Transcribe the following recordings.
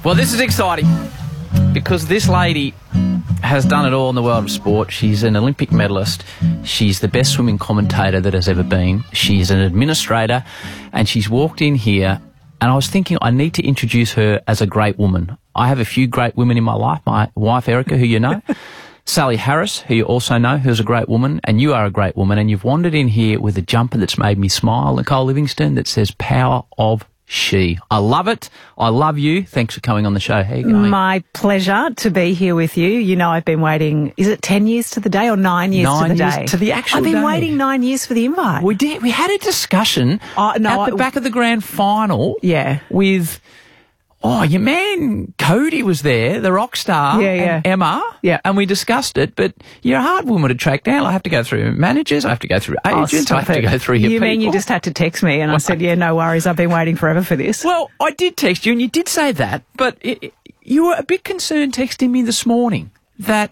Well, this is exciting because this lady has done it all in the world of sport. She's an Olympic medalist. She's the best swimming commentator that has ever been. She's an administrator, and she's walked in here, and I was thinking I need to introduce her as a great woman. I have a few great women in my life. My wife, Erica, who you know. Sally Harris, who you also know, who's a great woman, and you are a great woman, and you've wandered in here with a jumper that's made me smile, Nicole Livingstone, that says Power of She. I love it. I love you. Thanks for coming on the show. How are you going? My pleasure to be here with you. You know, I've been waiting, is it 10 years to the day or 9 years to the day? 9 years to the actual I've been day. waiting 9 years for the invite. We did. We had a discussion at the back of the grand final. Yeah. With, your man Cody was there, the rock star, and Emma. Yeah. And we discussed it, but you're a hard woman to track down. I have to go through managers, I have to go through agents, I have to go through your people. You mean you just had to text me? And I said, yeah, no worries, I've been waiting forever for this. Well, I did text you, and you did say that, but you were a bit concerned texting me this morning that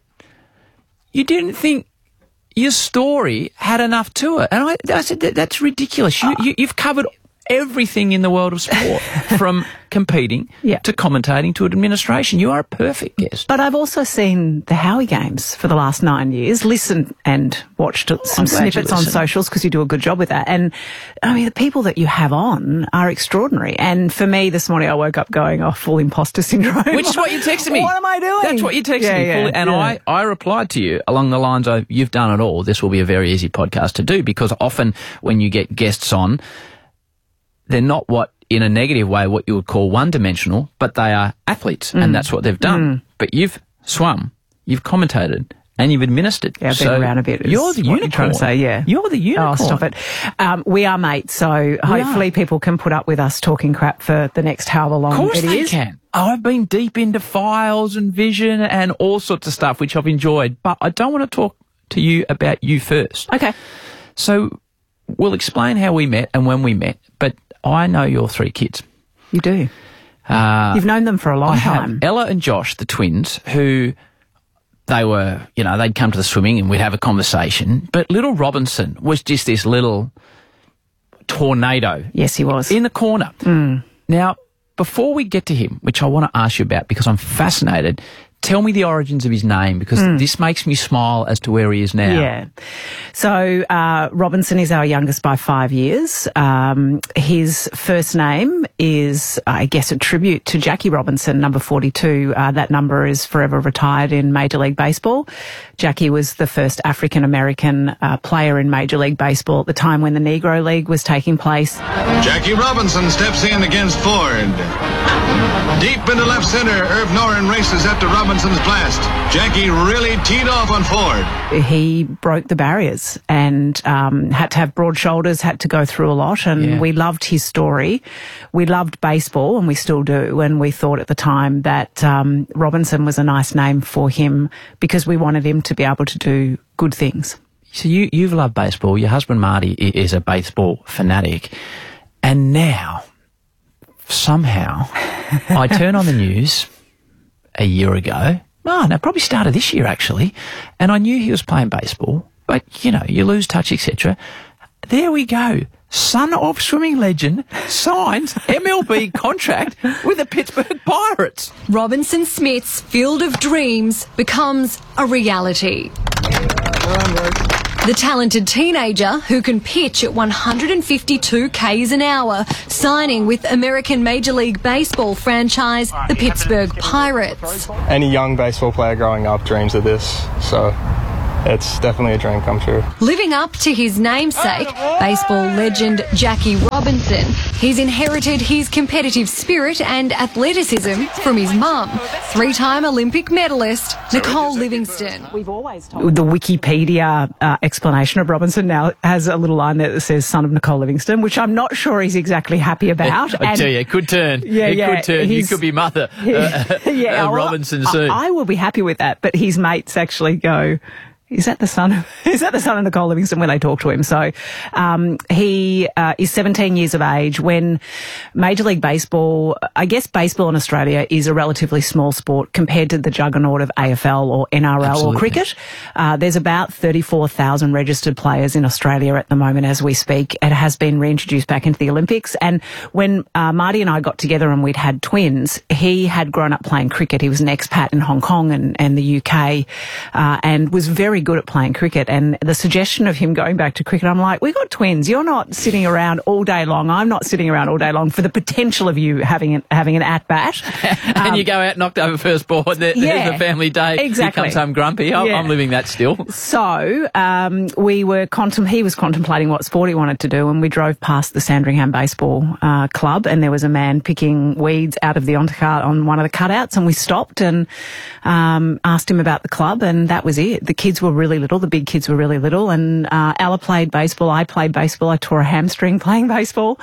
you didn't think your story had enough to it. And I said, that's ridiculous. You've covered everything in the world of sport, from competing to commentating to administration. You are a perfect guest. But I've also seen the Howie Games for the last 9 years, listened and watched some snippets on socials because you do a good job with that. And, I mean, the people that you have on are extraordinary. And for me, this morning I woke up going, full imposter syndrome. Which is what you texted me. What am I doing? That's what you texted me. Yeah, and I replied to you along the lines of, you've done it all. This will be a very easy podcast to do, because often when you get guests on, they're not in a negative way, what you would call one-dimensional, but they are athletes, and that's what they've done. But you've swum, you've commentated, and you've administered. Yeah, I've been around a bit. You're the unicorn. You're trying to say, yeah. You're the unicorn. Oh, stop it. We are mates, so hopefully people can put up with us talking crap for the next however long it is. Of course they can. I've been deep into files and vision and all sorts of stuff, which I've enjoyed, but I don't want to talk to you about you first. Okay. So we'll explain how we met and when we met, but I know your three kids. You do. You've known them for a long time. Ella and Josh, the twins, who they were, they'd come to the swimming and we'd have a conversation. But little Robinson was just this little tornado. Yes, he was. In the corner. Now, before we get to him, which I want to ask you about because I'm fascinated, tell me the origins of his name, because this makes me smile as to where he is now. Yeah. So Robinson is our youngest by 5 years. His first name is, I guess, a tribute to Jackie Robinson, number 42. That number is forever retired in Major League Baseball. Jackie was the first African-American player in Major League Baseball at the time when the Negro League was taking place. Jackie Robinson steps in against Ford. Deep into left center, Irv Noren races after Robinson's blast. Jackie really teed off on Ford. He broke the barriers and had to have broad shoulders, had to go through a lot, and we loved his story. We loved baseball, and we still do, and we thought at the time that Robinson was a nice name for him because we wanted him to be able to do good things. So you've loved baseball. Your husband, Marty, is a baseball fanatic. And now, somehow, I turn on the news a year ago. Probably started this year, actually. And I knew he was playing baseball. But, you lose touch, etc. There we go. Son of swimming legend signs MLB contract with the Pittsburgh Pirates. Robinson Smith's field of dreams becomes a reality. The talented teenager who can pitch at 152 k's an hour, signing with American Major League Baseball franchise, the Pittsburgh Pirates. Any young baseball player growing up dreams of this, so it's definitely a dream come true. Living up to his namesake, baseball legend Jackie Robinson, he's inherited his competitive spirit and athleticism from his mum, three-time Olympic medalist Nicole Livingstone. We've always told the Wikipedia explanation of Robinson now has a little line there that says son of Nicole Livingstone, which I'm not sure he's exactly happy about. I tell you, it could turn. Could turn. You could be mother Robinson soon. I will be happy with that, but his mates actually go, Is that the son of Nicole Livingston when they talk to him? So he is 17 years of age when Major League Baseball, I guess baseball in Australia is a relatively small sport compared to the juggernaut of AFL or NRL Absolutely. or cricket. There's about 34,000 registered players in Australia at the moment as we speak. It has been reintroduced back into the Olympics. And when Marty and I got together and we'd had twins, he had grown up playing cricket. He was an expat in Hong Kong and the UK and was very good at playing cricket, and the suggestion of him going back to cricket, I'm like, we got twins. You're not sitting around all day long. I'm not sitting around all day long for the potential of you having an at bat. And you go out, knocked over first ball. There's the family day. Exactly. He comes home grumpy. I'm living that still. So he was contemplating what sport he wanted to do, and we drove past the Sandringham Baseball Club, and there was a man picking weeds out of the Onticart on one of the cutouts, and we stopped and asked him about the club, and that was it. The kids were really little. The big kids were really little, and Ella played baseball. I played baseball. I tore a hamstring playing baseball,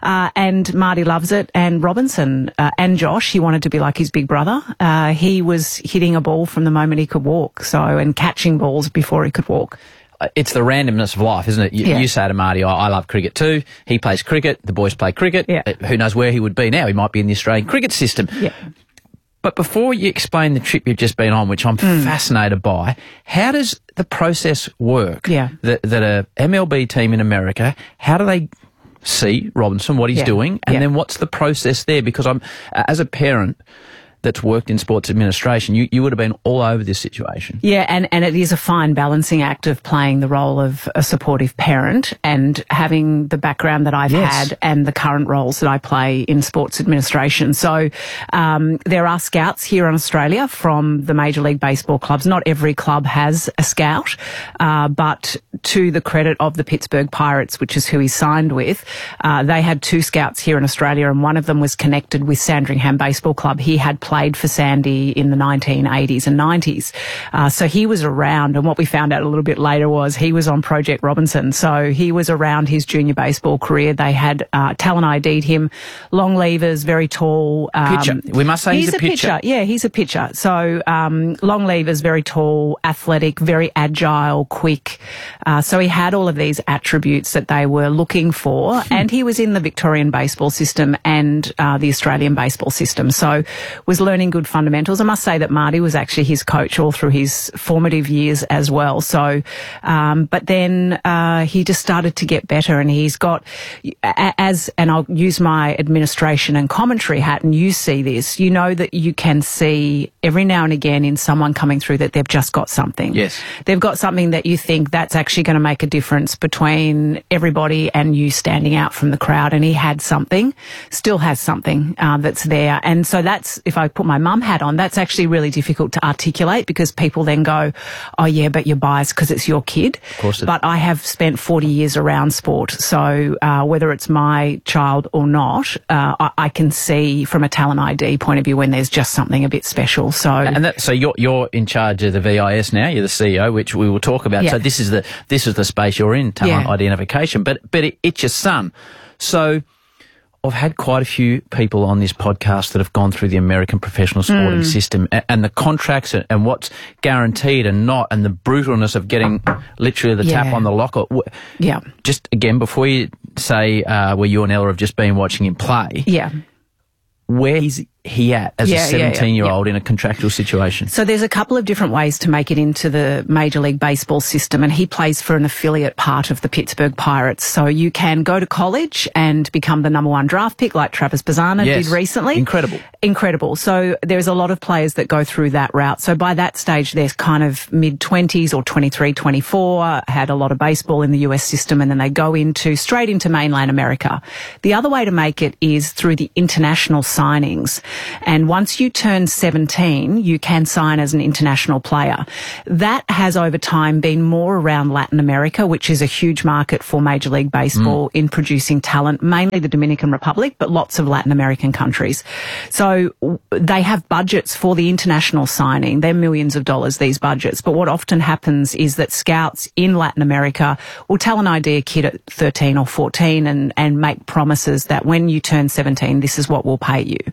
and Marty loves it. And Robinson and Josh, he wanted to be like his big brother. He was hitting a ball from the moment he could walk, and catching balls before he could walk. It's the randomness of life, isn't it? You say to Marty, I love cricket too. He plays cricket. The boys play cricket. Yeah. Who knows where he would be now? He might be in the Australian cricket system. Yeah. But before you explain the trip you've just been on, which I'm fascinated by, how does the process work? Yeah. That a MLB team in America, how do they see Robinson, what he's doing, and then what's the process there? Because I'm, as a parent that's worked in sports administration, you would have been all over this situation. Yeah, and it is a fine balancing act of playing the role of a supportive parent and having the background that I've had and the current roles that I play in sports administration. So there are scouts here in Australia from the Major League Baseball clubs. Not every club has a scout, but to the credit of the Pittsburgh Pirates, which is who he signed with, they had 2 scouts here in Australia, and one of them was connected with Sandringham Baseball Club. He had played for Sandy in the 1980s and 90s. So he was around, and what we found out a little bit later was he was on Project Robinson. So he was around his junior baseball career. They had talent ID'd him, long levers, very tall. Pitcher. We must say he's a pitcher. Yeah, he's a pitcher. So long levers, very tall, athletic, very agile, quick. So he had all of these attributes that they were looking for, and he was in the Victorian baseball system and the Australian baseball system. So was learning good fundamentals. I must say that Marty was actually his coach all through his formative years as well. So, but then he just started to get better, and he's got, and I'll use my administration and commentary hat, and you see this, you know that you can see every now and again in someone coming through that they've just got something. Yes. They've got something that you think that's actually going to make a difference between everybody and you standing out from the crowd. And he had something, still has something that's there. And so that's, if I put my mum hat on, that's actually really difficult to articulate, because people then go, oh yeah, but you're biased because it's your kid. Of course it is. But I have spent 40 years around sport. So whether it's my child or not, I can see from a talent ID point of view when there's just something a bit special. So so you're in charge of the VIS now. You're the CEO, which we will talk about. Yeah. So this is the space you're in, talent identification. But it's your son. So I've had quite a few people on this podcast that have gone through the American professional sporting system, and the contracts and what's guaranteed and not, and the brutalness of getting literally the tap on the locker. Yeah. Just again, before you say where you and Ella have just been watching him play, where is he at as a 17-year-old in a contractual situation? So there's a couple of different ways to make it into the Major League Baseball system, and he plays for an affiliate part of the Pittsburgh Pirates. So you can go to college and become the #1 draft pick like Travis Bazzana did recently. Incredible. So there's a lot of players that go through that route. So by that stage, they're kind of mid-20s or 23, 24, had a lot of baseball in the US system, and then they go straight into mainland America. The other way to make it is through the international signings. And once you turn 17, you can sign as an international player. That has over time been more around Latin America, which is a huge market for Major League Baseball in producing talent, mainly the Dominican Republic, but lots of Latin American countries. So they have budgets for the international signing. They're millions of dollars, these budgets. But what often happens is that scouts in Latin America will tell an idea kid at 13 or 14 and make promises that when you turn 17, this is what we'll pay you.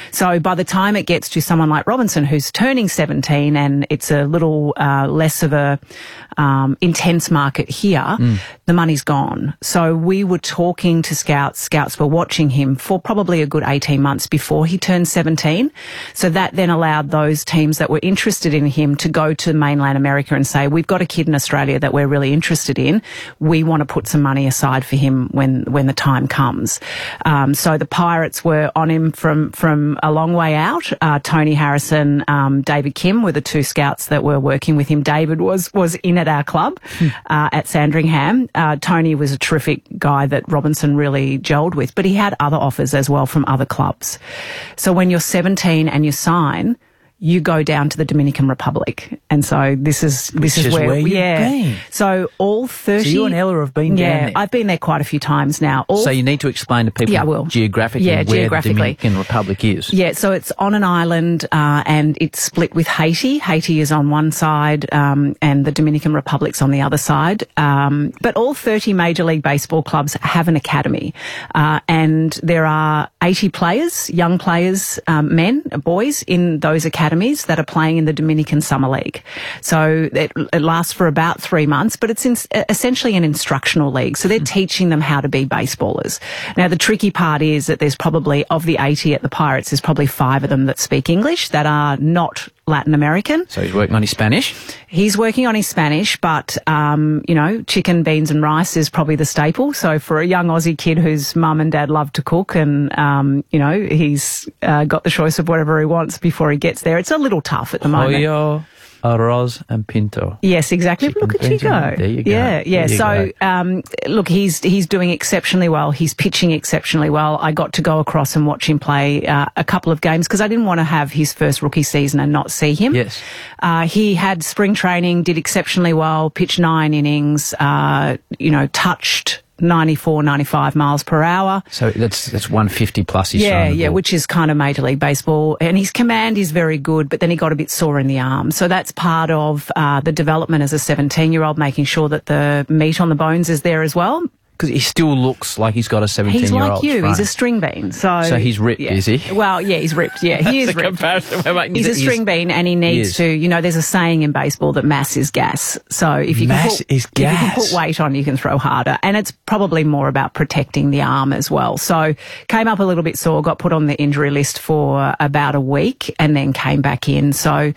So by the time it gets to someone like Robinson, who's turning 17, and it's a little less of a intense market here, the money's gone. So we were talking to scouts. Scouts were watching him for probably a good 18 months before he turned 17. So that then allowed those teams that were interested in him to go to mainland America and say, we've got a kid in Australia that we're really interested in. We want to put some money aside for him when the time comes. So the Pirates were on him from a long way out. Tony Harrison, David Kim were the two scouts that were working with him. David was in at our club at Sandringham. Tony was a terrific guy that Robinson really gelled with, but he had other offers as well from other clubs. So when you're 17 and you sign, you go down to the Dominican Republic. And so this is where you've been. So all 30... So you and Ella have been down there. I've been there quite a few times now. So you need to explain to people geographically where the Dominican Republic is. Yeah, so it's on an island and it's split with Haiti. Haiti is on one side and the Dominican Republic's on the other side. But all 30 Major League Baseball clubs have an academy. And there are 80 players, young players, men, boys in those academies that are playing in the Dominican Summer League. So it lasts for about 3 months, but it's essentially an instructional league. So they're teaching them how to be baseballers. Now, the tricky part is that there's probably, of the 80 at the Pirates, there's probably 5 of them that speak English that are not Latin American. So he's working on his Spanish? He's working on his Spanish, but, chicken, beans and rice is probably the staple. So for a young Aussie kid whose mum and dad love to cook and, he's got the choice of whatever he wants before he gets there, it's a little tough at the moment. Pollo, arroz and pinto. Yes, exactly. Chicken, look at you go. There you go. Yeah. So, look, he's doing exceptionally well. He's pitching exceptionally well. I got to go across and watch him play a couple of games because I didn't want to have his first rookie season and not see him. Yes. He had spring training, did exceptionally well, pitched 9 innings, touched 94, 95 miles per hour. So that's 150 plus his which is kind of Major League Baseball. And his command is very good, but then he got a bit sore in the arm. So that's part of the development as a 17-year-old, making sure that the meat on the bones is there as well. Because he still looks like he's got a 17-year-old. He's like you. Frame. He's a string bean. So he's ripped, is he? Well, yeah, he's ripped. Yeah, he is ripped. He's a string bean, and he needs to. There's a saying in baseball that mass is gas. So if you can put weight on, you can throw harder. And it's probably more about protecting the arm as well. So came up a little bit sore, got put on the injury list for about a week, and then came back in. So,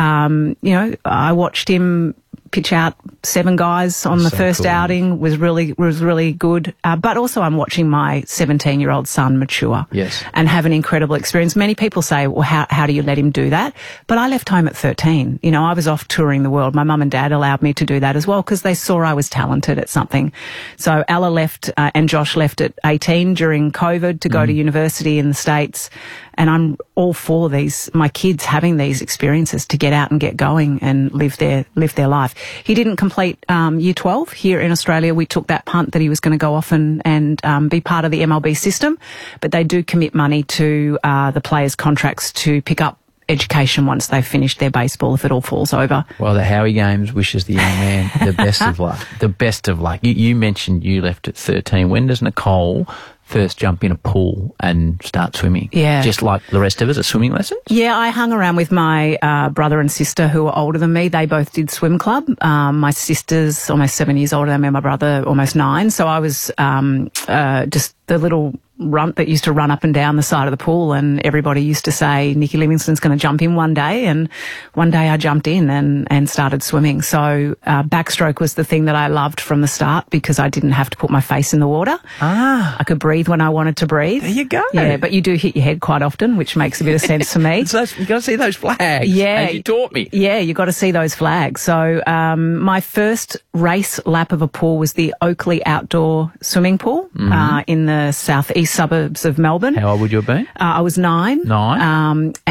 I watched him pitch out 7 guys on the first outing, was really good. But also I'm watching my 17-year-old son mature and have an incredible experience. Many people say, well, how do you let him do that? But I left home at 13. I was off touring the world. My mum and dad allowed me to do that as well because they saw I was talented at something. So Ella left and Josh left at 18 during COVID to go to university in the States. And I'm all for my kids having these experiences to get out and get going and live their life. He didn't complete year 12 here in Australia. We took that punt that he was going to go off and be part of the MLB system, but they do commit money to the players' contracts to pick up education once they've finished their baseball if it all falls over. Well, the Howie Games wishes the young man the best of luck. The best of luck. You mentioned you left at 13. When does Nicole first jump in a pool and start swimming? Yeah. Just like the rest of us, a swimming lesson? Yeah, I hung around with my brother and sister who were older than me. They both did swim club. My sister's almost 7 years older than me, my brother almost 9. So I was just the little runt that used to run up and down the side of the pool, and everybody used to say Nicky Livingstone's going to jump in one day, and one day I jumped in and started swimming. So backstroke was the thing that I loved from the start because I didn't have to put my face in the water. I could breathe when I wanted to breathe. There you go. Yeah, but you do hit your head quite often, which makes a bit of sense for me. So you got to see those flags. Yeah. And you taught me. Yeah, you got to see those flags. So my first race lap of a pool was the Oakley Outdoor Swimming Pool in the southeast suburbs of Melbourne. How old would you have been? I was 9. 9?